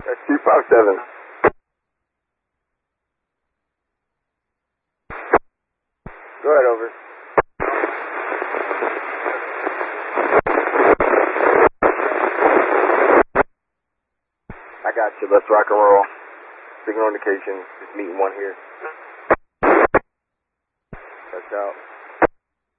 That's 257. Go ahead, over. I got you. Let's rock and roll. Signal indication. Just meeting one here. That's out.